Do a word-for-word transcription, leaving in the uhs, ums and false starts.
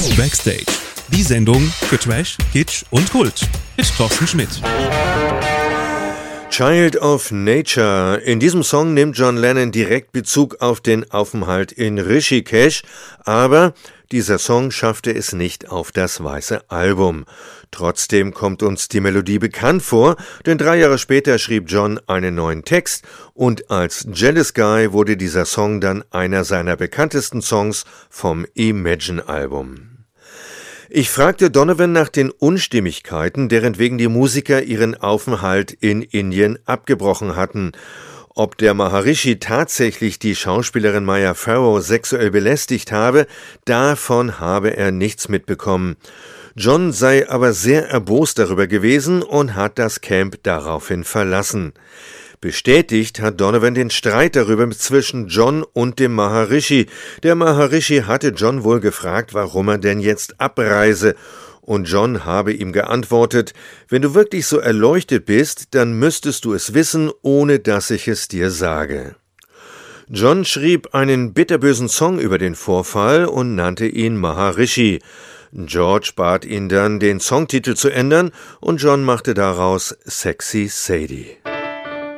Backstage, die Sendung für Trash, Kitsch und Kult mit Thorsten Schmidt. Child of Nature. In diesem Song nimmt John Lennon direkt Bezug auf den Aufenthalt in Rishikesh, aber dieser Song schaffte es nicht auf das weiße Album. Trotzdem kommt uns die Melodie bekannt vor, denn drei Jahre später schrieb John einen neuen Text und als Jealous Guy wurde dieser Song dann einer seiner bekanntesten Songs vom Imagine-Album. Ich fragte Donovan nach den Unstimmigkeiten, deren wegen die Musiker ihren Aufenthalt in Indien abgebrochen hatten. Ob der Maharishi tatsächlich die Schauspielerin Maya Farrow sexuell belästigt habe, davon habe er nichts mitbekommen. John sei aber sehr erbost darüber gewesen und hat das Camp daraufhin verlassen. Bestätigt hat Donovan den Streit darüber zwischen John und dem Maharishi. Der Maharishi hatte John wohl gefragt, warum er denn jetzt abreise. Und John habe ihm geantwortet, wenn du wirklich so erleuchtet bist, dann müsstest du es wissen, ohne dass ich es dir sage. John schrieb einen bitterbösen Song über den Vorfall und nannte ihn Maharishi. George bat ihn dann, den Songtitel zu ändern, und John machte daraus Sexy Sadie.